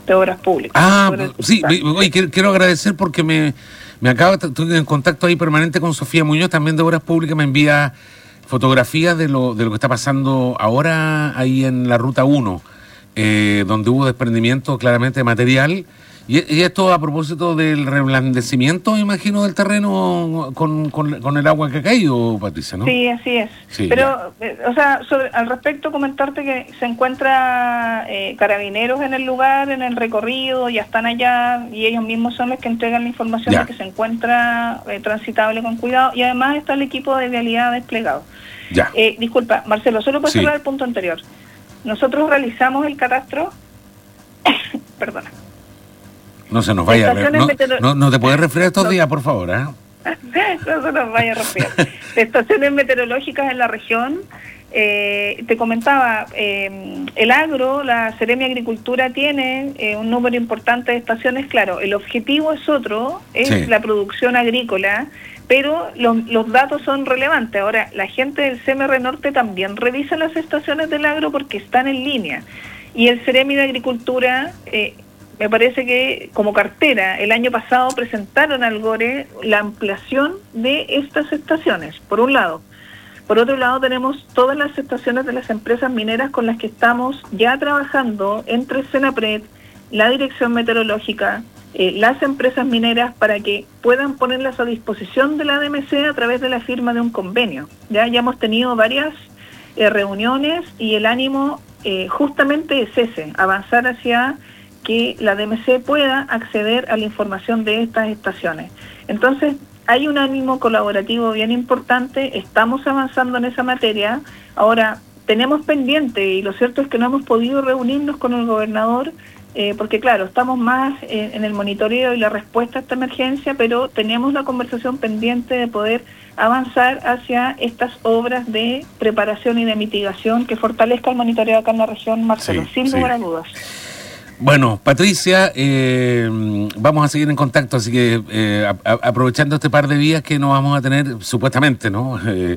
de Obras Públicas. Ah, sí, oye, quiero agradecer porque me estoy en contacto ahí permanente con Sofía Muñoz, también de Obras Públicas, me envía fotografías de lo que está pasando ahora ahí en la Ruta 1, donde hubo desprendimiento claramente de material. Y esto a propósito del reblandecimiento, imagino, del terreno con el agua que ha caído, Patricia, ¿no? Sí, así es. Sí, pero, al respecto, comentarte que se encuentra carabineros en el lugar, en el recorrido, ya están allá, y ellos mismos son los que entregan la información de que se encuentra transitable con cuidado, y además está el equipo de vialidad desplegado. Ya. Disculpa, Marcelo, solo para cerrar el punto anterior. Nosotros realizamos el catastro, perdona. No se nos vaya no te puedes resfriar estos días, por favor, ¿eh? No se nos vaya a resfriar. Estaciones meteorológicas en la región. Te comentaba, el agro, la Seremi Agricultura tiene un número importante de estaciones. Claro, el objetivo es otro, es la producción agrícola, pero los datos son relevantes. Ahora, la gente del CMR Norte también revisa las estaciones del agro porque están en línea. Y el Seremi de Agricultura... me parece que como cartera el año pasado presentaron al GORE la ampliación de estas estaciones, por un lado. Por otro lado tenemos todas las estaciones de las empresas mineras con las que estamos ya trabajando entre Senapred, la Dirección Meteorológica, las empresas mineras para que puedan ponerlas a disposición de la DMC a través de la firma de un convenio. Ya hemos tenido varias reuniones y el ánimo justamente es ese, avanzar hacia que la DMC pueda acceder a la información de estas estaciones. Entonces, hay un ánimo colaborativo bien importante, estamos avanzando en esa materia. Ahora, tenemos pendiente, y lo cierto es que no hemos podido reunirnos con el gobernador, porque claro, estamos más en el monitoreo y la respuesta a esta emergencia, pero tenemos la conversación pendiente de poder avanzar hacia estas obras de preparación y de mitigación que fortalezca el monitoreo acá en la región, Marcelo, sin lugar a dudas. Bueno, Patricia, vamos a seguir en contacto, así que aprovechando este par de días que no vamos a tener, supuestamente, ¿no?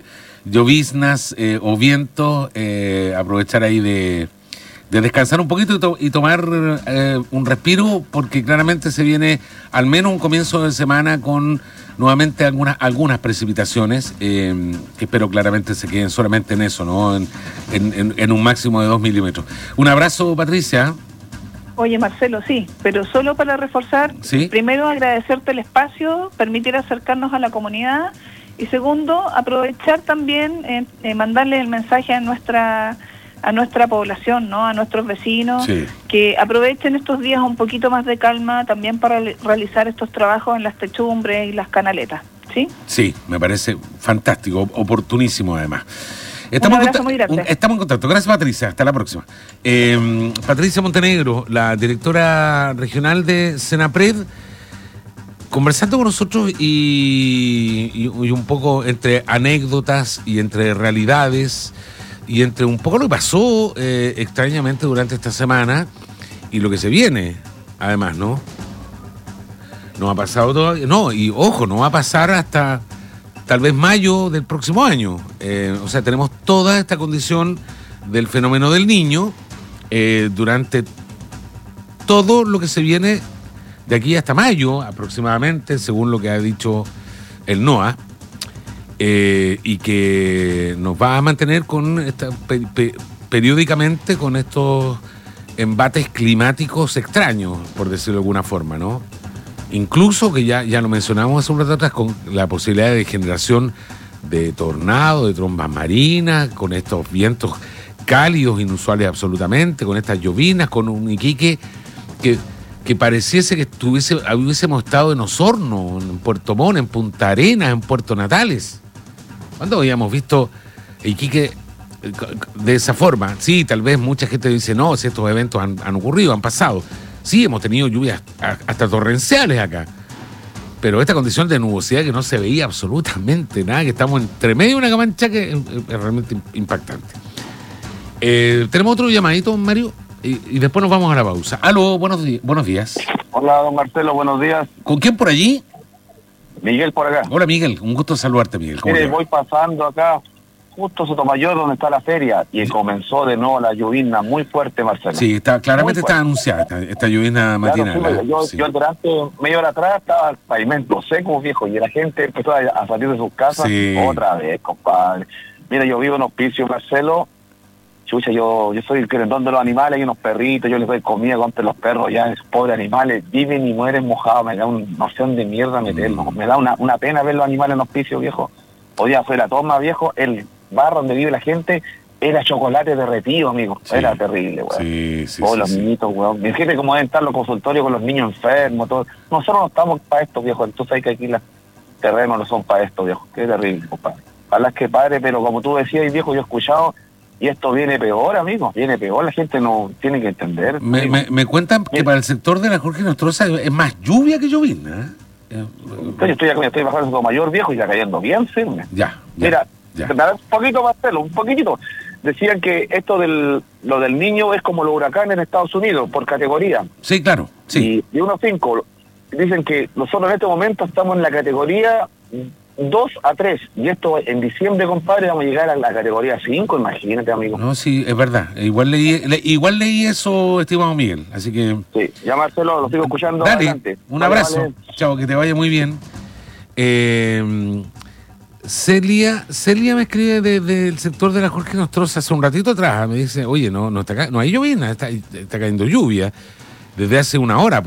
Lloviznas o vientos, aprovechar ahí de descansar un poquito y tomar un respiro, porque claramente se viene al menos un comienzo de semana con nuevamente algunas precipitaciones, que espero claramente se queden solamente en eso, ¿no? En un máximo de 2 milímetros. Un abrazo, Patricia. Oye, Marcelo, sí, pero solo para reforzar, primero agradecerte el espacio, permitir acercarnos a la comunidad, y segundo, aprovechar también, mandarle el mensaje a nuestra población, ¿no? A nuestros vecinos, que aprovechen estos días un poquito más de calma también para realizar estos trabajos en las techumbres y las canaletas, ¿sí? Sí, me parece fantástico, oportunísimo además. Un abrazo muy grande. Estamos en contacto. Gracias, Patricia. Hasta la próxima. Patricia Montenegro, la directora regional de Senapred, conversando con nosotros y un poco entre anécdotas y entre realidades y entre un poco lo que pasó extrañamente durante esta semana y lo que se viene, además, ¿no? No ha pasado todavía. No, y ojo, no va a pasar hasta tal vez mayo del próximo año. O sea, tenemos toda esta condición del fenómeno del Niño durante todo lo que se viene de aquí hasta mayo aproximadamente, según lo que ha dicho el NOAA, y que nos va a mantener con periódicamente con estos embates climáticos extraños, por decirlo de alguna forma, ¿no? Incluso, que ya lo mencionamos hace un rato atrás, con la posibilidad de generación de tornados, de trombas marinas, con estos vientos cálidos, inusuales absolutamente, con estas llovinas, con un Iquique que pareciese que hubiésemos estado en Osorno, en Puerto Montt, en Punta Arenas, en Puerto Natales. ¿Cuándo habíamos visto Iquique de esa forma? Sí, tal vez mucha gente dice, no, si estos eventos han ocurrido, han pasado. Sí, hemos tenido lluvias hasta torrenciales acá, pero esta condición de nubosidad que no se veía absolutamente nada, que estamos entre medio de una camancha que es realmente impactante. Tenemos otro llamadito, Mario, y después nos vamos a la pausa. Aló, buenos días. Hola, don Marcelo, buenos días. ¿Con quién por allí? Miguel por acá. Hola, Miguel, un gusto saludarte, Miguel. Mire, voy pasando acá justo Sotomayor, donde está la feria, y comenzó de nuevo la llovizna muy fuerte, Marcelo. Sí, claramente está anunciada esta llovizna matinal. Claro, yo durante media hora atrás estaba el pavimento seco, viejo, y la gente empezó a salir de sus casas otra vez, compadre. Mira, yo vivo en Hospicio, Marcelo. Chucha, yo soy el querendón de los animales, hay unos perritos, yo les doy comida contra los perros, ya esos pobres animales viven y mueren mojados, me da una noción de mierda meterlos, me da una pena ver los animales en Hospicio, viejo. Hoy día fue la toma, viejo, el bar donde vive la gente era chocolate derretido, amigo, era terrible, weón. Los niñitos, weón, fíjate cómo deben estar los consultorios con los niños enfermos, todo. Nosotros no estamos para esto, viejo, entonces hay que aquí los terrenos no son para esto, viejo, qué terrible, compadre. Ojalá es que padre, pero como tú decías, viejo, yo he escuchado. Y esto viene peor, amigo, viene peor, la gente no tiene que entender. Me cuentan que para el sector de la Jorge Nostroza es más lluvia que llovizna. Yo estoy bajando Sotomayor, viejo, y está cayendo bien firme. Mira, un poquito, Marcelo, un poquitito. Decían que esto lo del niño es como los huracanes en Estados Unidos, por categoría. Sí, claro, sí. Y de 1 a 5, dicen que nosotros en este momento estamos en la categoría 2 a 3, y esto en diciembre, compadre, vamos a llegar a la categoría 5, imagínate, amigo. No, sí, es verdad, igual leí eso, estimado Miguel, así que... Sí, ya Marcelo, lo sigo escuchando. Dale, adelante. Un abrazo, vale. Chao, que te vaya muy bien. Celia me escribe del sector de la Jorge Nostroza hace un ratito atrás, me dice, oye, no hay llovizna, está cayendo lluvia desde hace una hora,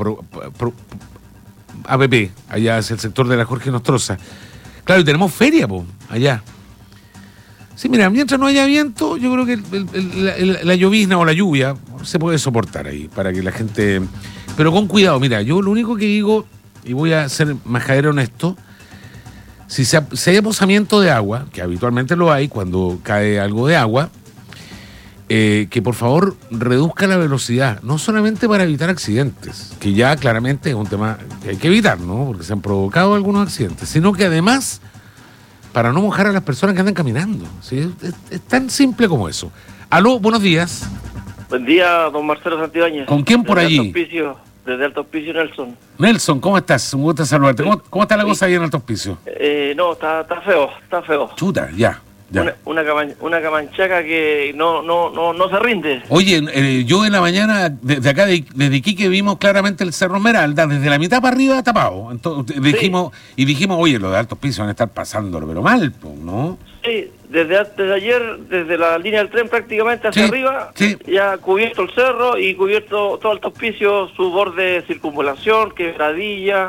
APP, allá hacia el sector de la Jorge Nostroza. Claro, y tenemos feria, allá. Sí, mira, mientras no haya viento, yo creo que la llovizna o la lluvia se puede soportar ahí, para que la gente... Pero con cuidado, mira, yo lo único que digo, y voy a ser majadero honesto, si hay aposamiento de agua, que habitualmente lo hay cuando cae algo de agua, que por favor reduzca la velocidad, no solamente para evitar accidentes, que ya claramente es un tema que hay que evitar, ¿no? Porque se han provocado algunos accidentes, sino que además para no mojar a las personas que andan caminando. ¿Sí? Es tan simple como eso. Aló, buenos días. Buen día, don Marcelo Santibáñez. ¿Con quién por allí? Desde Alto Hospicio, Nelson. Nelson, ¿cómo estás? Un gusto saludarte. ¿Cómo está la cosa ahí en Alto Hospicio? No, está feo. Chuta, ya. Una camanchaca que no se rinde. Oye, yo en la mañana, desde acá, desde Iquique, vimos claramente el Cerro Esmeralda, desde la mitad para arriba tapado. Entonces, dijimos, oye, los de Alto Hospicio van a estar pasándolo, pero mal, ¿no? Sí, desde ayer, desde la línea del tren prácticamente hacia arriba, ya cubierto el cerro y cubierto todo Alto Hospicio, su borde de circunvalación, quebradilla,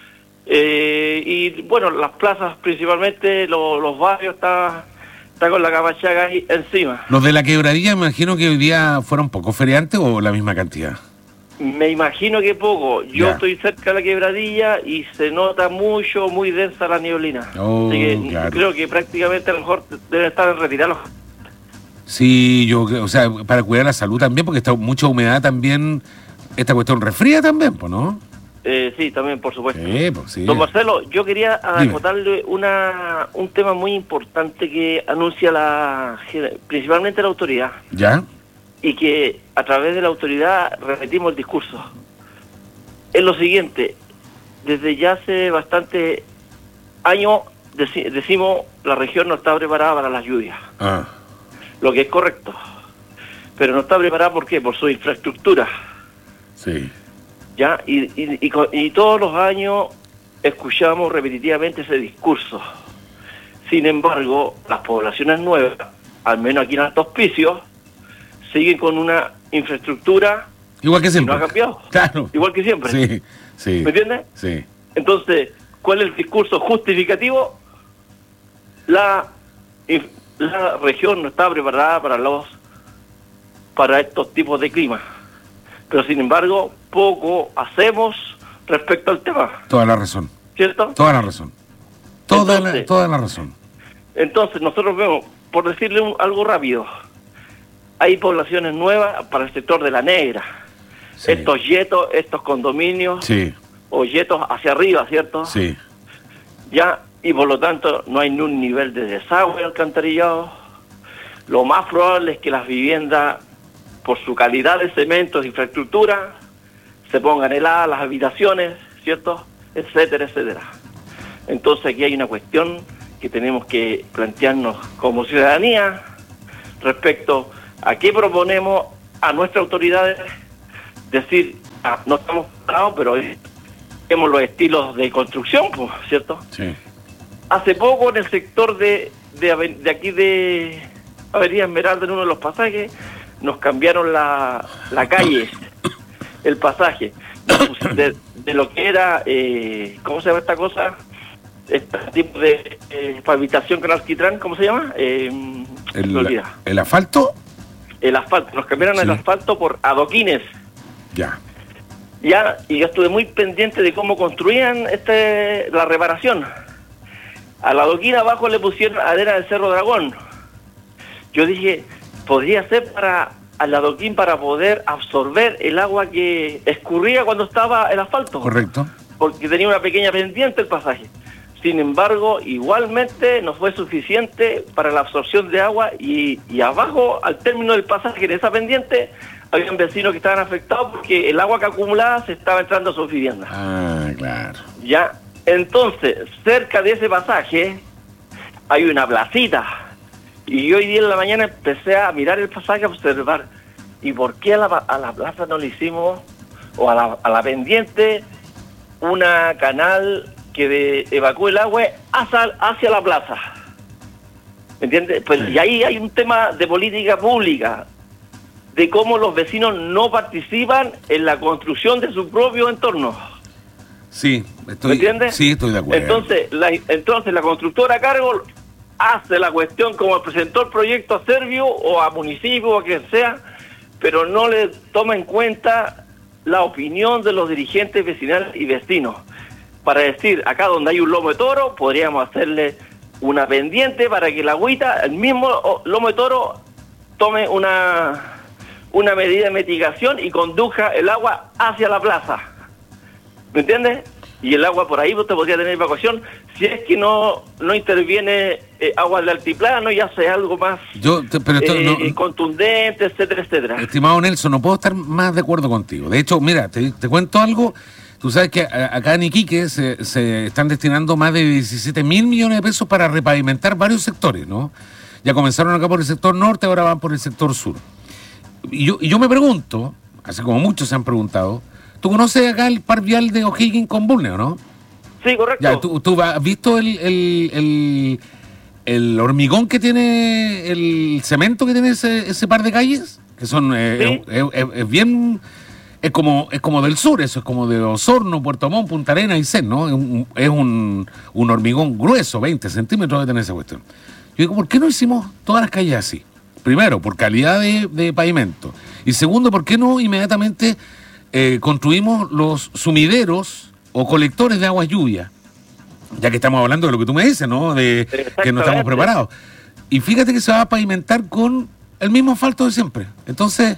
y bueno, las plazas principalmente, los barrios está con la camanchaca ahí encima. Los de la quebradilla, me imagino que hoy día fueron poco feriantes o la misma cantidad. Me imagino que poco. Yo estoy cerca de la quebradilla y se nota muy densa la neblina. Así que creo que prácticamente a lo mejor deben estar en retirarlos. Sí, o sea, para cuidar la salud también, porque está mucha humedad también, esta cuestión resfría también, ¿no? Sí, también, por supuesto. Sí. Don Marcelo, yo quería acotarle un tema muy importante que anuncia principalmente la autoridad. ¿Ya? Y que a través de la autoridad repetimos el discurso. Es lo siguiente, desde ya hace bastante años decimos la región no está preparada para las lluvias. Lo que es correcto. Pero no está preparada, ¿por qué? Por su infraestructura. Sí. ¿Ya? Y todos los años escuchamos repetitivamente ese discurso. Sin embargo, las poblaciones nuevas, al menos aquí en Alto Hospicio, siguen con una infraestructura igual que siempre. No ha cambiado. Claro. Igual que siempre. Sí. ¿Me entiendes? Sí. Entonces, ¿cuál es el discurso justificativo? La región no está preparada para estos tipos de clima. Pero sin embargo, poco hacemos respecto al tema. Toda la razón. ¿Cierto? Toda la razón. Toda la razón. Entonces, nosotros vemos, por decirle algo rápido, hay poblaciones nuevas para el sector de La Negra. Sí. Estos yetos, estos condominios, o yetos hacia arriba, ¿cierto? Sí. Ya, y por lo tanto no hay ni un nivel de desagüe alcantarillado. Lo más probable es que las viviendas, por su calidad de cemento, de infraestructura, se pongan heladas las habitaciones, ¿cierto? Etcétera, etcétera. Entonces aquí hay una cuestión que tenemos que plantearnos como ciudadanía respecto a qué proponemos a nuestras autoridades, decir, no estamos preparados, pero tenemos los estilos de construcción, pues, ¿cierto? Sí. Hace poco en el sector de aquí de Avenida Esmeralda, en uno de los pasajes, nos cambiaron la calle, el pasaje, de lo que era, ¿cómo se llama esta cosa? Este tipo de pavimentación con alquitrán, ¿cómo se llama? ¿El asfalto? El asfalto, nos cambiaron el asfalto por adoquines. Ya, y yo estuve muy pendiente de cómo construían la reparación. A la adoquina abajo le pusieron arena del Cerro Dragón. Yo dije, podría ser al adoquín para poder absorber el agua que escurría cuando estaba el asfalto. Correcto. Porque tenía una pequeña pendiente el pasaje. Sin embargo, igualmente no fue suficiente para la absorción de agua y abajo, al término del pasaje, en esa pendiente, había vecinos que estaban afectados porque el agua que acumulaba se estaba entrando a sus viviendas. Ah, claro. Ya, entonces, cerca de ese pasaje hay una placita. Y yo hoy día en la mañana empecé a mirar el pasaje, a observar. ¿Y por qué a la plaza no le hicimos, o a la pendiente, una canal que evacúe el agua hacia la plaza? ¿Me entiendes? Pues, y ahí hay un tema de política pública, de cómo los vecinos no participan en la construcción de su propio entorno. Sí, ¿me entiendes? Sí, estoy de acuerdo. Entonces la constructora a cargo hace la cuestión como presentó el proyecto a Servio o a municipio o a quien sea, pero no le toma en cuenta la opinión de los dirigentes vecinales y vecinos. Para decir, acá donde hay un lomo de toro, podríamos hacerle una pendiente para que la agüita, el mismo lomo de toro, tome una medida de mitigación y conduzca el agua hacia la plaza. ¿Me entiendes? Y el agua por ahí usted podría tener evacuación si es que no interviene agua del altiplano y hace algo más contundente, etcétera, etcétera. Estimado Nelson, no puedo estar más de acuerdo contigo. De hecho, mira, te cuento algo. Tú sabes que acá en Iquique se están destinando más de 17.000 millones de pesos para repavimentar varios sectores, ¿no? Ya comenzaron acá por el sector norte, ahora van por el sector sur. Y yo me pregunto, así como muchos se han preguntado, ¿tú conoces acá el par vial de O'Higgins con Bulnes, no? Sí, correcto. Ya, ¿tú has visto el hormigón que tiene, el cemento que tiene ese par de calles? Que son, ¿sí? Es bien... Es como del sur, eso es como de Osorno, Puerto Montt, Punta Arenas y Sen, ¿no? Es un hormigón grueso, 20 centímetros de tener esa cuestión. Yo digo, ¿por qué no hicimos todas las calles así? Primero, por calidad de pavimento. Y segundo, ¿por qué no inmediatamente construimos los sumideros o colectores de agua lluvia? Ya que estamos hablando de lo que tú me dices, ¿no? De que no estamos preparados. Y fíjate que se va a pavimentar con el mismo asfalto de siempre. Entonces...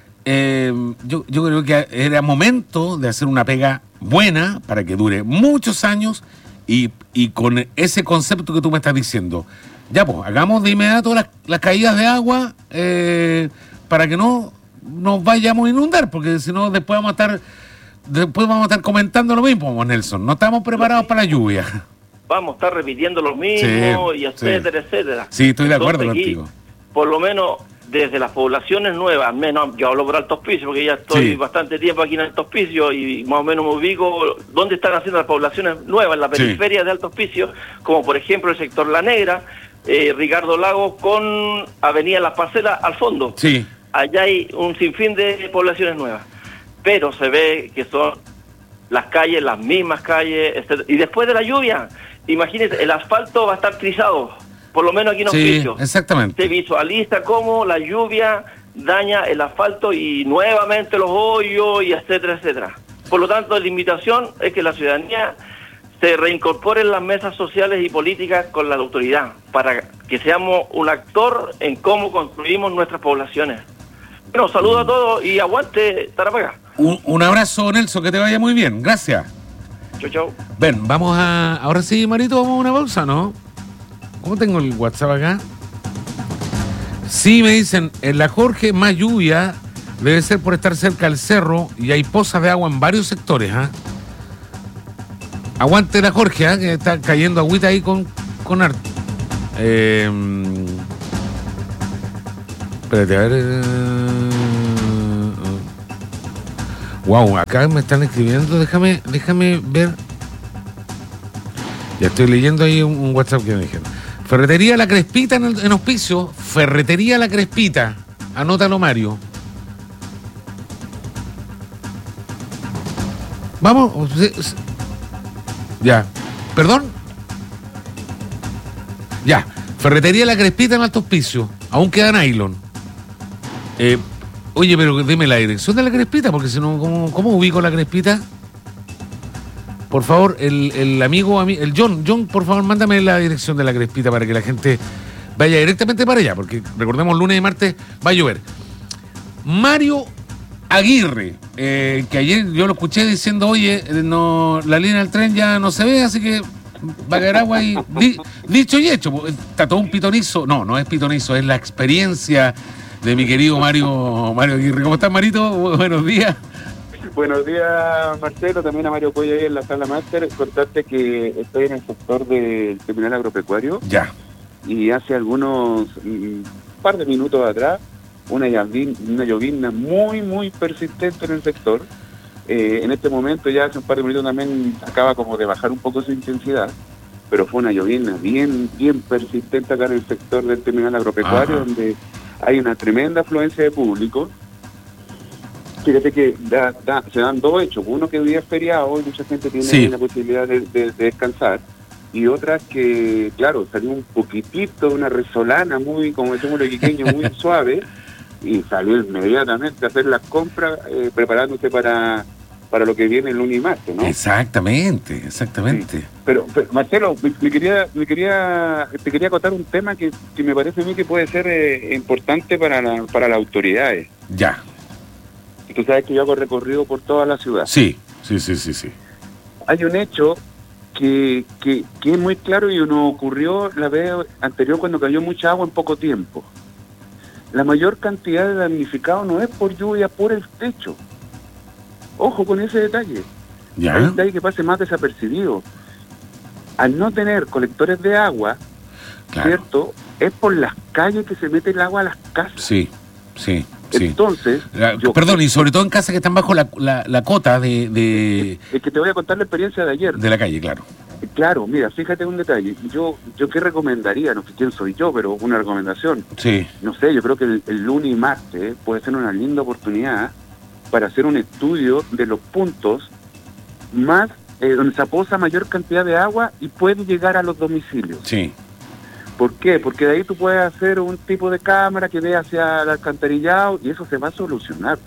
yo creo que era momento de hacer una pega buena para que dure muchos años y con ese concepto que tú me estás diciendo. Ya, pues, hagamos de inmediato las caídas de agua para que no nos vayamos a inundar, porque si no después vamos a estar comentando lo mismo, Nelson. No estamos preparados para la lluvia. Vamos a estar repitiendo lo mismo, y etcétera, etcétera. Sí, estoy de acuerdo contigo. Por lo menos desde las poblaciones nuevas, menos yo hablo por Alto Hospicio, porque ya estoy bastante tiempo aquí en Alto Hospicio y más o menos me ubico dónde están haciendo las poblaciones nuevas, en la periferia de Alto Hospicio, como por ejemplo el sector La Negra, Ricardo Lagos con Avenida Las Parcelas al fondo. Sí. Allá hay un sinfín de poblaciones nuevas, pero se ve que son las calles, las mismas calles, etcétera. Y después de la lluvia, imagínense, el asfalto va a estar trizado. Por lo menos aquí en Hospicio. Sí, exactamente. Se visualiza cómo la lluvia daña el asfalto y nuevamente los hoyos y etcétera, etcétera. Por lo tanto, la invitación es que la ciudadanía se reincorpore en las mesas sociales y políticas con la autoridad para que seamos un actor en cómo construimos nuestras poblaciones. Bueno, saludo a todos y aguante Tarapacá. Un abrazo, Nelson, que te vaya muy bien. Gracias. Chau, chau. Ven, vamos ahora sí, Marito, vamos a una pausa, ¿no? ¿Cómo tengo el WhatsApp acá? Sí, me dicen, en la Jorge más lluvia debe ser por estar cerca del cerro y hay pozas de agua en varios sectores, ¿ah? Aguante la Jorge, que está cayendo agüita ahí con con arte. Espérate, a ver. Wow, acá me están escribiendo. Déjame ver. Ya estoy leyendo ahí un WhatsApp que me dijeron. Ferretería La Crespita en auspicio. Ferretería La Crespita. Anótalo, Mario. Vamos. Ya. ¿Perdón? Ya. Ferretería La Crespita en alto auspicio. Aún queda nylon. Oye, pero dime la dirección de La Crespita, porque si no, ¿cómo ubico La Crespita? Por favor, el amigo, el John, por favor, mándame la dirección de La Crespita para que la gente vaya directamente para allá, porque recordemos, lunes y martes va a llover. Mario Aguirre, que ayer yo lo escuché diciendo, oye, no, la línea del tren ya no se ve, así que va a caer agua y dicho y hecho. Está todo un pitonizo. No es pitonizo, es la experiencia de mi querido Mario Aguirre. ¿Cómo estás, Marito? Buenos días. Buenos días, Marcelo, también a Mario Cuello ahí en la sala máster. Contarte que estoy en el sector del terminal agropecuario. Ya. Y hace algunos par de minutos atrás, una llovizna muy persistente en el sector. En este momento, ya hace un par de minutos también acaba como de bajar un poco su intensidad, pero fue una llovizna bien persistente acá en el sector del terminal agropecuario. Ajá. Donde hay una tremenda afluencia de público. Fíjate que se dan dos hechos. Uno, que hoy día es feriado y mucha gente tiene la posibilidad de descansar. Y otra que, claro, salió un poquitito, una resolana muy, como decimos los iquiqueños, muy suave, y salió inmediatamente a hacer las compras, preparándose para lo que viene el lunes y martes, ¿no? Exactamente. Sí. Pero Marcelo, te quería contar un tema que me parece a mí que puede ser importante para las autoridades. Ya. Tú sabes que yo hago recorrido por toda la ciudad. Sí. Hay un hecho que es muy claro y no ocurrió la vez anterior cuando cayó mucha agua en poco tiempo. La mayor cantidad de damnificados no es por lluvia, por el techo. Ojo con ese detalle. ¿Ya? Hay un detalle que pase más desapercibido. Al no tener colectores de agua, claro, ¿cierto? Es por las calles que se mete el agua a las casas. Sí. Entonces... Perdón, y sobre todo en casas que están bajo la cota de... Es que te voy a contar la experiencia de ayer. De la calle, claro. Claro, mira, fíjate un detalle. Yo qué recomendaría, no sé quién soy yo, pero una recomendación. Sí. No sé, yo creo que el lunes y martes puede ser una linda oportunidad para hacer un estudio de los puntos más donde se aposa mayor cantidad de agua y puede llegar a los domicilios. Sí. ¿Por qué? Porque de ahí tú puedes hacer un tipo de cámara que dé hacia el alcantarillado y eso se va a solucionar.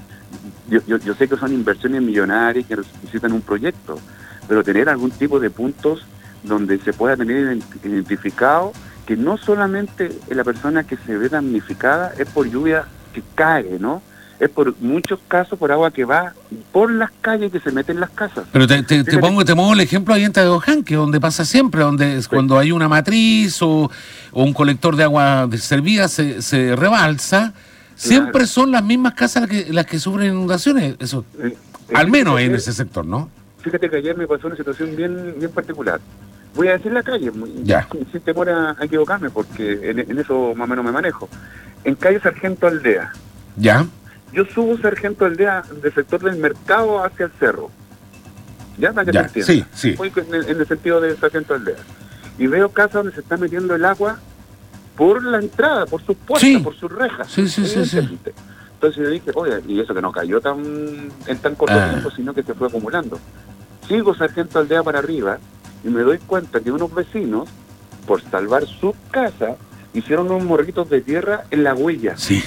Yo sé que son inversiones millonarias que necesitan un proyecto, pero tener algún tipo de puntos donde se pueda tener identificado que no solamente la persona que se ve damnificada es por lluvia que cae, ¿no? Es por muchos casos por agua que va por las calles que se meten en las casas. Pero te pongo el ejemplo ahí en Tadoján, que donde pasa siempre, donde cuando hay una matriz o un colector de agua servida se rebalsa, siempre claro, son las mismas casas las que sufren inundaciones, eso, al menos en ese sector, ¿no? Fíjate que ayer me pasó una situación bien particular. Voy a decir la calle, sin temor a equivocarme, porque en eso más o menos me manejo. En calle Sargento Aldea. Ya. Yo subo Sargento Aldea del sector del mercado hacia el cerro. ¿Ya? Para que te entiendas. Sí. Voy en el sentido de Sargento Aldea. Y veo casas donde se está metiendo el agua por la entrada, por sus puertas, por sus rejas. Sí. Entonces yo dije, oye, y eso que no cayó en tan corto tiempo, sino que se fue acumulando. Sigo Sargento Aldea para arriba y me doy cuenta que unos vecinos, por salvar su casa, hicieron unos morritos de tierra en la huella. Sí.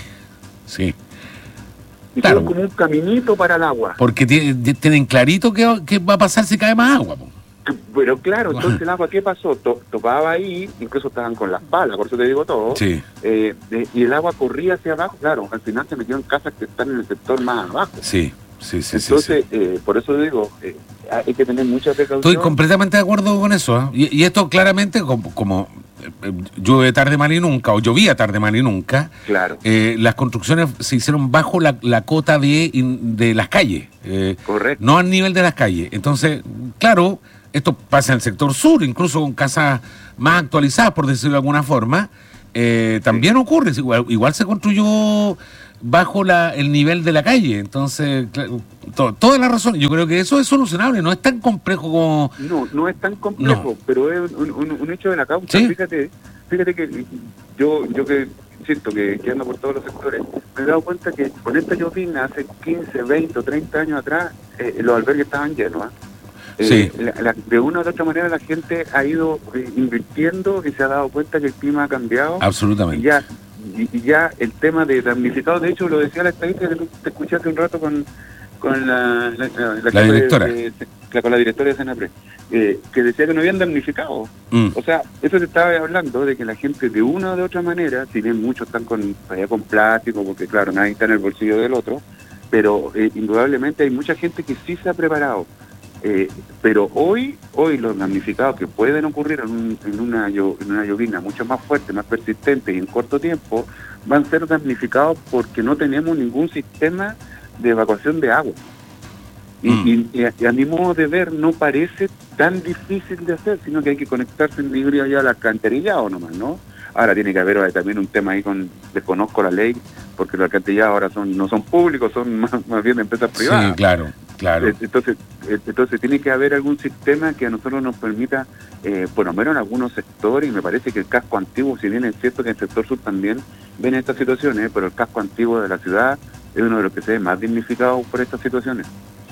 Hicieron como un caminito para el agua. Porque tienen clarito qué va a pasar si cae más agua. Pero claro, entonces el agua, ¿qué pasó? Topaba ahí, incluso estaban con las palas, por eso te digo todo. Sí. Y el agua corría hacia abajo, claro, al final se metieron casas que están en el sector más abajo. Sí. Entonces, por eso digo, hay que tener mucha precaución. Estoy completamente de acuerdo con eso, ¿eh? Y esto claramente, como llueve tarde mal y nunca, o llovía tarde mal y nunca, claro. Las construcciones se hicieron bajo la cota de las calles. Correcto. No al nivel de las calles. Entonces, claro, esto pasa en el sector sur, incluso con casas más actualizadas, por decirlo de alguna forma. También ocurre, igual se construyó bajo el nivel de la calle. Entonces, toda la razón. Yo creo que eso es solucionable, no es tan complejo como... No es tan complejo, pero es un hecho de la causa. ¿Sí? Fíjate que yo que siento que ando por todos los sectores, me he dado cuenta que con esta llovina hace 15, 20 o 30 años atrás, los albergues estaban llenos. Sí. De una u otra manera la gente ha ido invirtiendo y se ha dado cuenta que el clima ha cambiado. Absolutamente. Y ya el tema de damnificados, de hecho lo decía la estadística que te escuché hace un rato con la directora. Con la directora de Senapred, que decía que no habían damnificado. O sea, eso te estaba hablando de que la gente de una o de otra manera, si bien muchos están con plástico, porque claro, nadie está en el bolsillo del otro, pero indudablemente hay mucha gente que sí se ha preparado. Pero hoy los damnificados que pueden ocurrir en una llovina mucho más fuerte, más persistente y en corto tiempo, van a ser damnificados porque no tenemos ningún sistema de evacuación de agua. Y a mi modo de ver no parece tan difícil de hacer, sino que hay que conectarse en libro ya al alcantarillado nomás, ¿no? Ahora tiene que haber también un tema ahí desconozco la ley, porque los alcantarillados ahora no son públicos, son más bien de empresas privadas. Sí, claro. Entonces tiene que haber algún sistema que a nosotros nos permita, por lo menos en algunos sectores, y me parece que el casco antiguo, si bien es cierto que en el sector sur también ven estas situaciones, pero el casco antiguo de la ciudad es uno de los que se ve más dignificado por estas situaciones.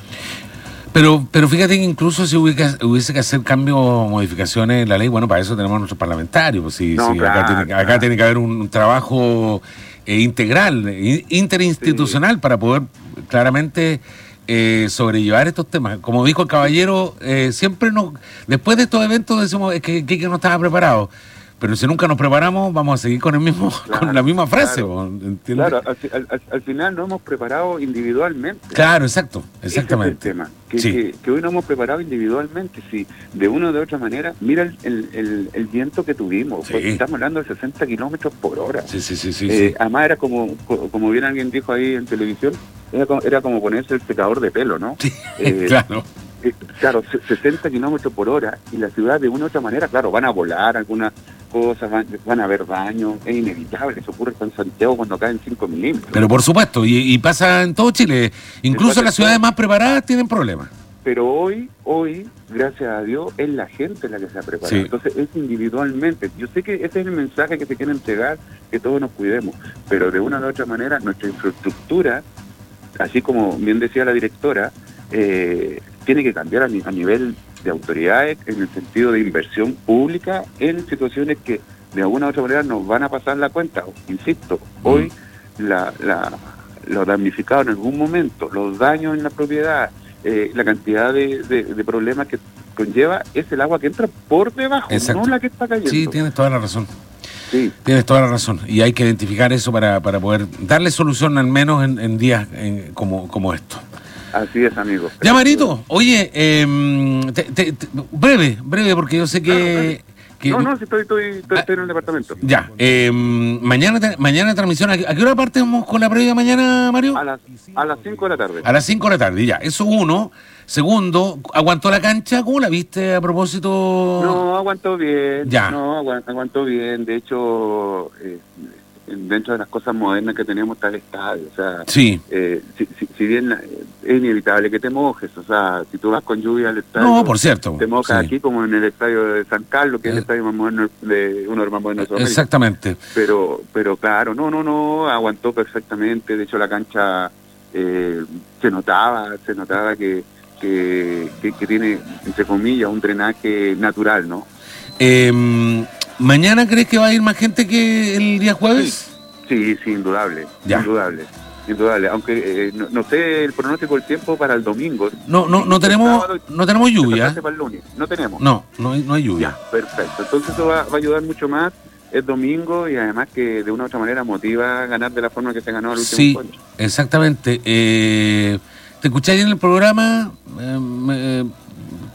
Pero fíjate que incluso si hubiese que hacer cambios o modificaciones en la ley, bueno, para eso tenemos a nuestros parlamentarios. Pues claro. Acá tiene que haber un trabajo integral, interinstitucional, para poder claramente sobrellevar estos temas. Como dijo el caballero, siempre después de estos eventos decimos que no estaba preparado. Pero si nunca nos preparamos, vamos a seguir con con la misma frase. ¿Entiendes? Claro, al final nos hemos preparado individualmente. Claro, exactamente. Ese es el tema, que hoy nos hemos preparado individualmente. Si de una o de otra manera, mira el viento que tuvimos. Sí. Estamos hablando de 60 kilómetros por hora. Sí. Además era como bien alguien dijo ahí en televisión, era como ponerse el secador de pelo, ¿no? Sí, claro. Claro, 60 kilómetros por hora, y la ciudad de una u otra manera, claro, van a volar algunas cosas, van a haber daños, es inevitable, eso ocurre en Santiago cuando caen 5 milímetros. Pero por supuesto, y pasa en todo Chile, incluso las ciudades más preparadas tienen problemas. Pero hoy, gracias a Dios, es la gente la que se ha preparado. Sí. Entonces es individualmente. Yo sé que ese es el mensaje que se quiere entregar, que todos nos cuidemos, pero de una u otra manera nuestra infraestructura, así como bien decía la directora, tiene que cambiar a nivel de autoridades en el sentido de inversión pública en situaciones que de alguna u otra manera nos van a pasar la cuenta. Insisto, hoy los damnificados en algún momento, los daños en la propiedad, la cantidad de problemas que conlleva es el agua que entra por debajo, no la que está cayendo. Sí, tienes toda la razón. Sí. Tienes toda la razón. Y hay que identificar eso para poder darle solución al menos en días como estos. Así es, amigo. Ya, Marito, oye, breve, porque yo sé que... No, si estoy en el departamento. Ya, mañana transmisión. ¿A qué hora partimos con la previa mañana, Mario? A las 5 de la tarde. A las 5 de la tarde, ya. Eso uno. Segundo, ¿aguantó la cancha? ¿Cómo la viste a propósito? No, aguantó bien. Ya. No, aguantó bien. De hecho... dentro de las cosas modernas que tenemos está el estadio, o sea, sí. Si bien es inevitable que te mojes, o sea, si tú vas con lluvia al estadio, no, por cierto, te mojas aquí como en el estadio de San Carlos, que es el estadio más moderno uno de los más modernos de Sudamérica. Exactamente. Pero claro, no, aguantó perfectamente. De hecho la cancha se notaba que tiene, entre comillas, un drenaje natural, ¿no? ¿Mañana crees que va a ir más gente que el día jueves? Sí, indudable. Ya. Indudable. Aunque no sé el pronóstico del tiempo para el domingo. No tenemos lluvia. Para el lunes. No tenemos. No hay lluvia. Ya, perfecto. Entonces eso va a ayudar mucho más. Es domingo y además que de una u otra manera motiva a ganar de la forma que se ganó el último encuentro. Sí, exactamente. Te escuché ahí en el programa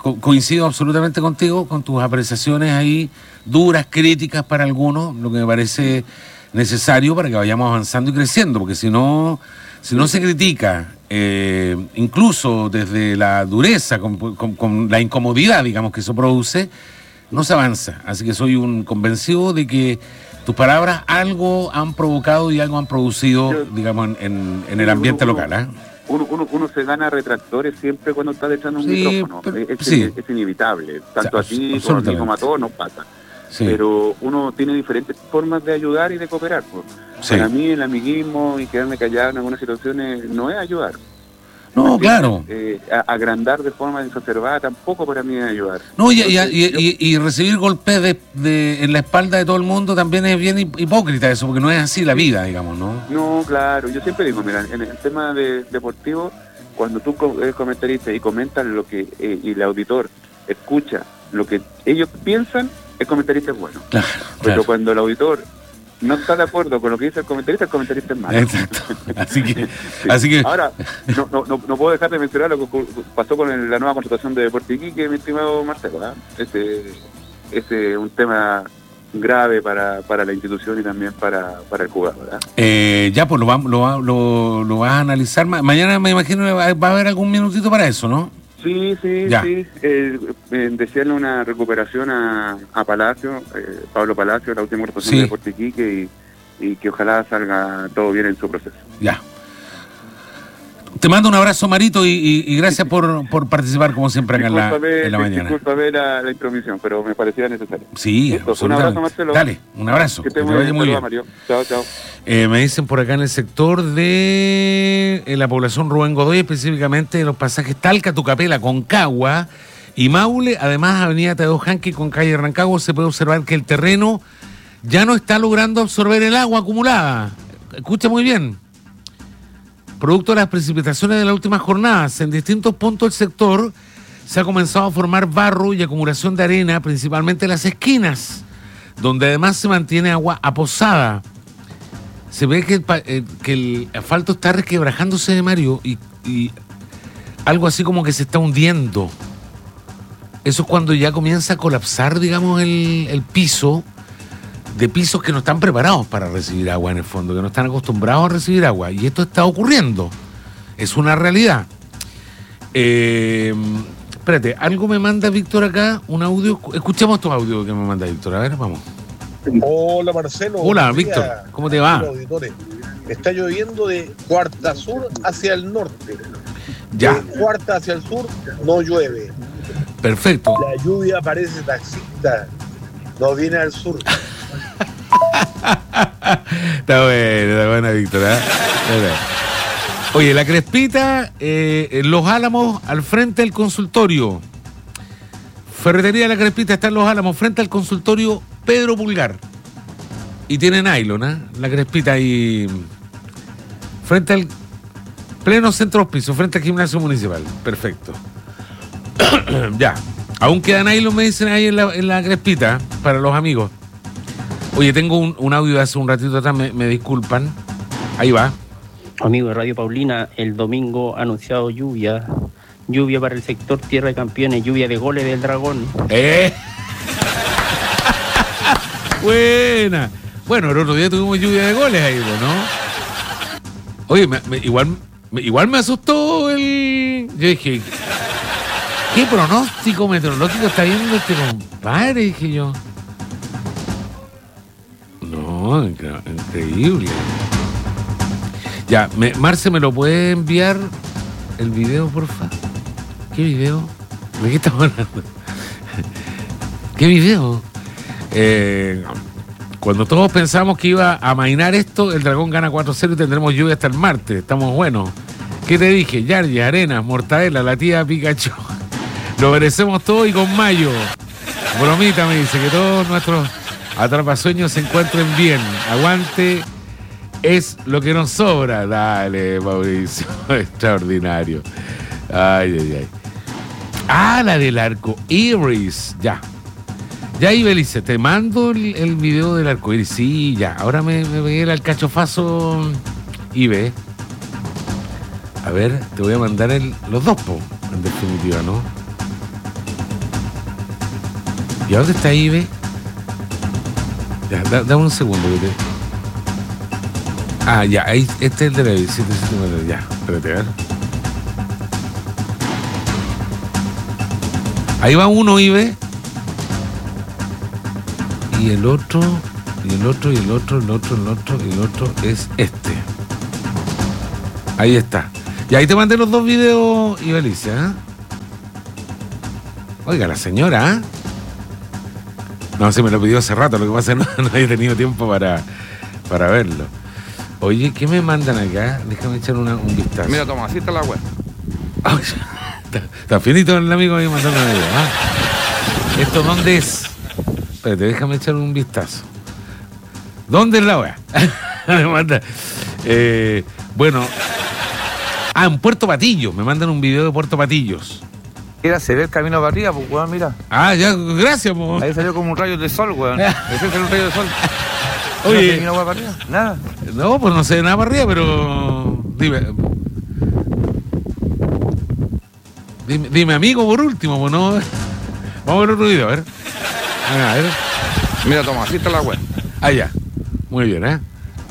coincido absolutamente contigo, con tus apreciaciones ahí, duras, críticas para algunos, lo que me parece necesario para que vayamos avanzando y creciendo, porque si no se critica, incluso desde la dureza, con la incomodidad, digamos, que eso produce, no se avanza. Así que soy un convencido de que tus palabras algo han provocado y algo han producido, digamos, en el ambiente local, ¿eh? Uno se gana retractores siempre cuando está detrás de un micrófono. Es inevitable. Tanto a ti como a todos nos pasa. Sí. Pero uno tiene diferentes formas de ayudar y de cooperar. Pues. Sí. Para mí el amiguismo y quedarme callado en algunas situaciones no es ayudar. No, claro. Agrandar de forma exacerbada tampoco para mí es ayudar. No, y recibir golpes en la espalda de todo el mundo también es bien hipócrita eso, porque no es así la vida, digamos, ¿no? No, claro. Yo siempre digo, mira, en el tema deportivo, cuando tú eres comentarista y comentas lo que y el auditor escucha lo que ellos piensan, el comentarista es bueno. Claro, pero cuando el auditor no está de acuerdo con lo que dice el comentarista es malo. Exacto. Así que ahora, no puedo dejar de mencionar lo que pasó con la nueva contratación de Deportes Iquique, mi estimado Marcelo, ¿eh? Este es un tema grave para la institución y también para el jugador, ¿eh? Ya, pues lo vas a analizar. Mañana me imagino va a haber algún minutito para eso, ¿no? Sí. Desearle una recuperación a Palacio, Pablo Palacio, la última rotación de Deportes Iquique, y que ojalá salga todo bien en su proceso. Ya. Te mando un abrazo, Marito, y gracias por participar como siempre acá en la mañana. Discúlpame la intromisión, pero me parecía necesario. Sí, un abrazo, Marcelo. Dale, un abrazo. Que te vaya muy bien. Mario. Chao. Me dicen por acá en el sector de la población Rubén Godoy, específicamente los pasajes Talca, Tucapela, Concagua y Maule, además Avenida Tadeo Janque con calle Rancagua, se puede observar que el terreno ya no está logrando absorber el agua acumulada. Escucha muy bien. Producto de las precipitaciones de las últimas jornadas, en distintos puntos del sector se ha comenzado a formar barro y acumulación de arena, principalmente en las esquinas, donde además se mantiene agua aposada. Se ve que el asfalto está resquebrajándose, de Mario, y algo así como que se está hundiendo. Eso es cuando ya comienza a colapsar, digamos, el piso, de pisos que no están preparados para recibir agua en el fondo, que no están acostumbrados a recibir agua. Y esto está ocurriendo. Es una realidad. Espérate, algo me manda Víctor acá, un audio. Escuchemos estos audios que me manda Víctor. A ver, vamos. Hola, Marcelo. Hola, Víctor. ¿Cómo te va? Está lloviendo de Cuarta Sur hacia el norte. Ya. De Cuarta hacia el sur no llueve. Perfecto. La lluvia parece taxista. No viene al sur. Está buena, Víctor, ¿eh? Oye, la Crespita, en Los Álamos, al frente del consultorio. Ferretería La Crespita está en Los Álamos, frente al consultorio Pedro Pulgar. Y tiene nylon, ¿eh? La Crespita ahí, frente al pleno centro hospicio, frente al gimnasio municipal. Perfecto. Ya. Aún queda nylon, me dicen ahí en la Crespita, para los amigos. Oye, tengo un audio de hace un ratito atrás, me disculpan. Ahí va. Amigo de Radio Paulina, el domingo ha anunciado lluvia para el sector Tierra de Campeones, lluvia de goles del Dragón. Buena. Bueno, el otro día tuvimos lluvia de goles ahí, ¿no? Oye, igual me asustó el... Yo dije, ¿qué pronóstico meteorológico está viendo este compadre? Dije yo. No, increíble. Ya, Marce, ¿me lo puede enviar el video, porfa? ¿Qué video? ¿De qué estamos hablando? ¿Qué video? Cuando todos pensamos que iba a amainar esto, el Dragón gana 4-0 y tendremos lluvia hasta el martes. Estamos buenos. ¿Qué te dije? Yardi, Arenas, Mortadela, la tía Pikachu. Lo merecemos todo y con mayo. Bromita me dice que todos nuestros atrapasueños se encuentren bien. Aguante, es lo que nos sobra. Dale, Mauricio. Extraordinario. Ay. Ah, la del arco iris. Ya, Ibelice, te mando el video del arco iris. Sí, ya. Ahora me pegué el alcachofazo Ibe. A ver, te voy a mandar los dos, en definitiva, ¿no? ¿Y a dónde está IBE? Ya, dame un segundo. Ya, ahí, este es el de la 779. Ya, espérate, a ver. Ahí va uno, IBE. Y el otro es este. Ahí está. Y ahí te mandé los 2 videos, Ibelicia. ¿Eh? Oiga, la señora, ¿eh? No, se me lo pidió hace rato, lo que pasa es que no había tenido tiempo para verlo. Oye, ¿qué me mandan acá? Déjame echar un vistazo. Mira, toma, así está la web. Está finito el amigo ahí mandando video. ¿Ah? ¿Esto dónde es? Espérate, déjame echar un vistazo. ¿Dónde es la web? Me manda. Bueno. En Puerto Patillos. Me mandan un video de Puerto Patillos. Mira, se ve el camino para arriba, pues, weón, mira. Ya, gracias, pues. Ahí salió como un rayo de sol, weón. Ese salió un rayo de sol. Oye. ¿No para arriba? Nada. No, pues no sé nada para arriba, pero... Dime, amigo, por último, pues no... Vamos a ver otro video, a ver. A ver. Mira, toma, así está la web. Ya. Muy bien, ¿eh?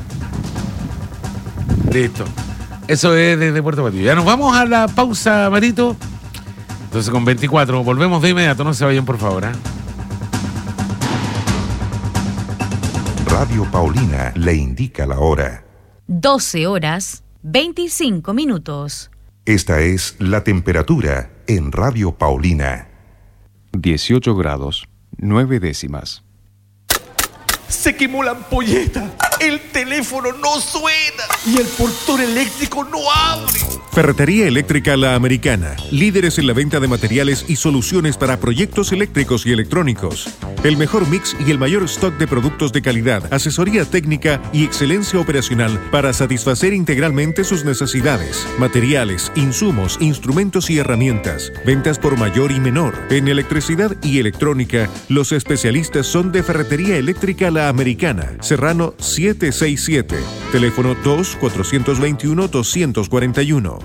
Listo. Eso es desde Puerto Patillo. Ya nos vamos a la pausa, Marito. Entonces con 24, volvemos de inmediato, no se vayan por favor. Radio Paulina le indica la hora. 12:25. Esta es la temperatura en Radio Paulina. 18 grados, 9 décimas. Se quemó la ampolleta, el teléfono no suena y el portón eléctrico no abre. Ferretería Eléctrica La Americana, líderes en la venta de materiales y soluciones para proyectos eléctricos y electrónicos. El mejor mix y el mayor stock de productos de calidad, asesoría técnica y excelencia operacional para satisfacer integralmente sus necesidades. Materiales, insumos, instrumentos y herramientas. Ventas por mayor y menor. En electricidad y electrónica, los especialistas son de Ferretería Eléctrica La Americana, Serrano 767, teléfono 2-421-241.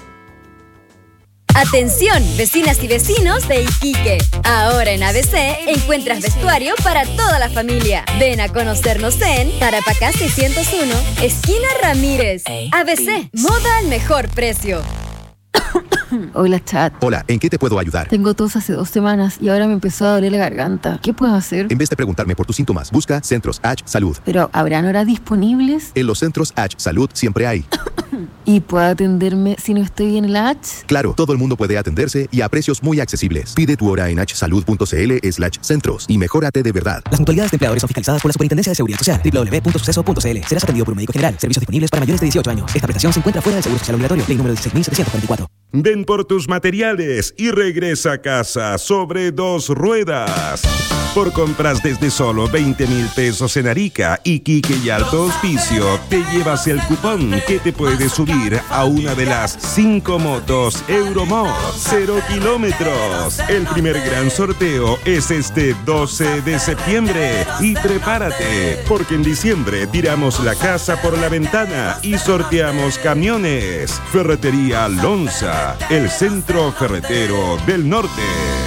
Atención, vecinas y vecinos de Iquique. Ahora en ABC encuentras vestuario para toda la familia. Ven a conocernos en Tarapacá 601, esquina Ramírez. ABC, moda al mejor precio. Hola, chat. Hola, ¿en qué te puedo ayudar? Tengo tos hace 2 semanas y ahora me empezó a doler la garganta. ¿Qué puedo hacer? En vez de preguntarme por tus síntomas, busca Centros H Salud. ¿Pero habrán horas disponibles? En los Centros H Salud siempre hay. ¿Y puedo atenderme si no estoy en el H? Claro, todo el mundo puede atenderse y a precios muy accesibles. Pide tu hora en hsalud.cl/centros y mejórate de verdad. Las mutualidades de empleadores son fiscalizadas por la Superintendencia de Seguridad Social. www.suceso.cl. Serás atendido por un médico general. Servicios disponibles para mayores de 18 años. Esta prestación se encuentra fuera del Seguro Social Obligatorio. Ley número 16.744. Ven por tus materiales y regresa a casa sobre 2 ruedas. Por compras desde solo 20,000 pesos en Arica, Iquique y Alto Hospicio, te llevas el cupón que te puede subir a una de las 5 motos Euromod 0 kilómetros. El primer gran sorteo es este 12 de septiembre. Y prepárate, porque en diciembre tiramos la casa por la ventana y sorteamos camiones. Ferretería Lonza, el centro ferretero del norte.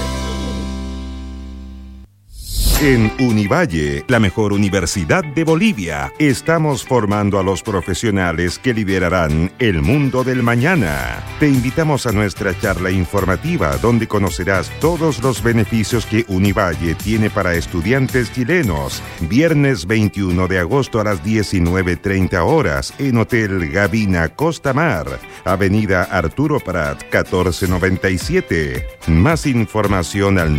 En Univalle, la mejor universidad de Bolivia, estamos formando a los profesionales que liderarán el mundo del mañana. Te invitamos a nuestra charla informativa, donde conocerás todos los beneficios que Univalle tiene para estudiantes chilenos. Viernes 21 de agosto a las 19:30 horas en Hotel Gavina Costa Mar, Avenida Arturo Prat, 1497. Más información al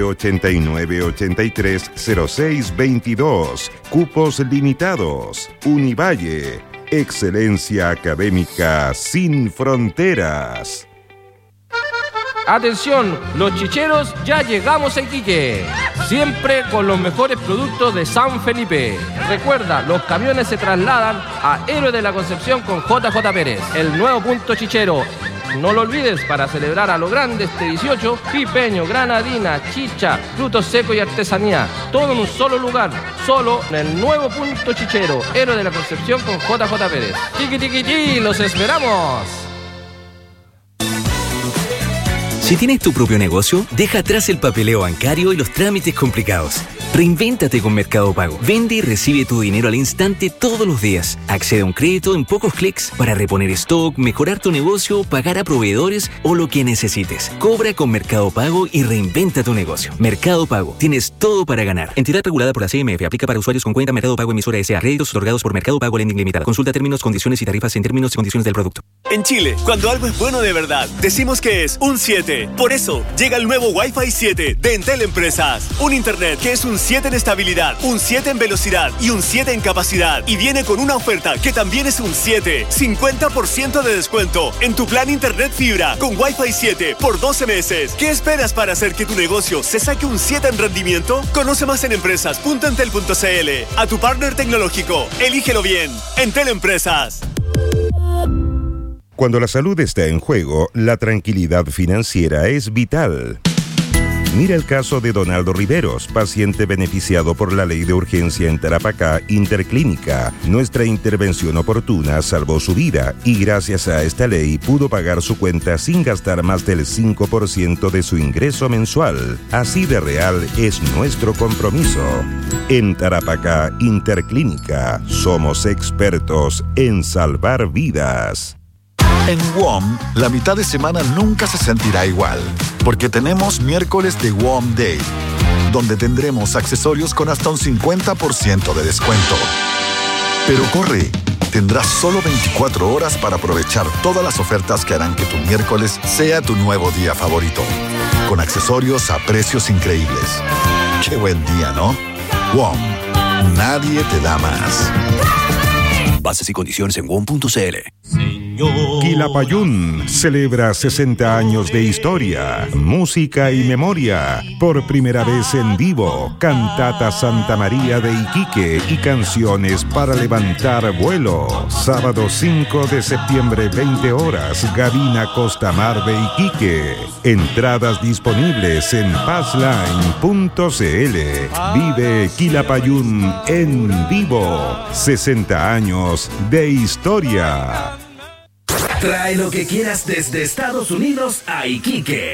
989-830622. Cupos limitados. Univalle. Excelencia académica sin fronteras. Atención, los chicheros, ya llegamos a Iquique. Siempre con los mejores productos de San Felipe. Recuerda, los camiones se trasladan a Héroe de la Concepción con JJ Pérez, el nuevo punto chichero. No lo olvides, para celebrar a lo grande este 18, pipeño, granadina, chicha, frutos secos y artesanía. Todo en un solo lugar, solo en el nuevo punto chichero, Héroe de la Concepción con JJ Pérez. ¡Tiqui, tiqui, tiqui! ¡Los esperamos! Si tienes tu propio negocio, deja atrás el papeleo bancario y los trámites complicados. Reinvéntate con Mercado Pago. Vende y recibe tu dinero al instante todos los días. Accede a un crédito en pocos clics para reponer stock, mejorar tu negocio, pagar a proveedores o lo que necesites. Cobra con Mercado Pago y reinventa tu negocio. Mercado Pago. Tienes todo para ganar. Entidad regulada por la CMF. Aplica para usuarios con cuenta Mercado Pago emisora S.A. Créditos otorgados por Mercado Pago Lending Limitada. Consulta términos, condiciones y tarifas en términos y condiciones del producto. En Chile, cuando algo es bueno de verdad, decimos que es un 7. Por eso, llega el nuevo Wi-Fi 7 de Entel Empresas. Un internet que es un 7 en estabilidad, un 7 en velocidad y un 7 en capacidad. Y viene con una oferta que también es un 7. 50% de descuento en tu plan internet fibra con Wi-Fi 7 por 12 meses. ¿Qué esperas para hacer que tu negocio se saque un 7 en rendimiento? Conoce más en empresas.entel.cl. A tu partner tecnológico, elígelo bien. Entel Empresas. Cuando la salud está en juego, la tranquilidad financiera es vital. Mira el caso de Donaldo Riveros, paciente beneficiado por la ley de urgencia en Tarapacá Interclínica. Nuestra intervención oportuna salvó su vida y gracias a esta ley pudo pagar su cuenta sin gastar más del 5% de su ingreso mensual. Así de real es nuestro compromiso. En Tarapacá Interclínica somos expertos en salvar vidas. En WOM, la mitad de semana nunca se sentirá igual, porque tenemos miércoles de WOM Day, donde tendremos accesorios con hasta un 50% de descuento. Pero corre, tendrás solo 24 horas para aprovechar todas las ofertas que harán que tu miércoles sea tu nuevo día favorito, con accesorios a precios increíbles. ¡Qué buen día!, ¿no? WOM, nadie te da más. Bases y condiciones en WOM.cl. Quilapayún celebra 60 años de historia, música y memoria. Por primera vez en vivo, Cantata Santa María de Iquique y canciones para levantar vuelo. Sábado 5 de septiembre, 20 horas, Gavina Costamar de Iquique. Entradas disponibles en passline.cl. Vive Quilapayún en vivo. 60 años de historia. Trae lo que quieras desde Estados Unidos a Iquique.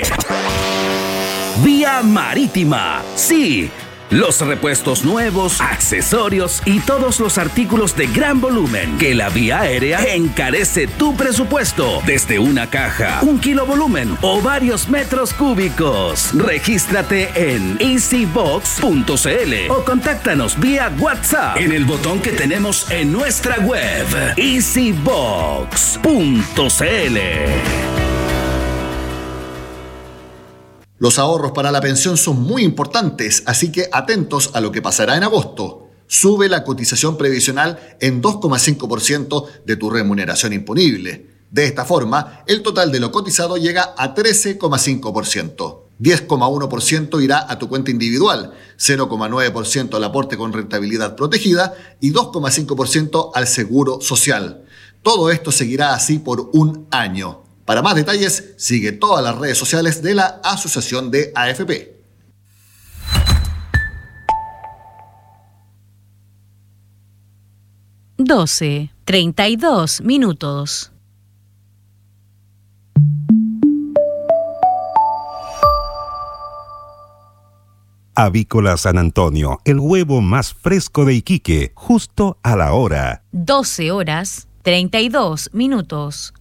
Vía Marítima. Sí. Los repuestos nuevos, accesorios y todos los artículos de gran volumen que la vía aérea encarece tu presupuesto desde una caja, 1 kilo volumen o varios metros cúbicos. Regístrate en easybox.cl o contáctanos vía WhatsApp en el botón que tenemos en nuestra web easybox.cl. Los ahorros para la pensión son muy importantes, así que atentos a lo que pasará en agosto. Sube la cotización previsional en 2,5% de tu remuneración imponible. De esta forma, el total de lo cotizado llega a 13,5%. 10,1% irá a tu cuenta individual, 0,9% al aporte con rentabilidad protegida y 2,5% al seguro social. Todo esto seguirá así por un año. Para más detalles, sigue todas las redes sociales de la Asociación de AFP. (12:32). Avícola San Antonio, el huevo más fresco de Iquique, justo a la hora. 12:32.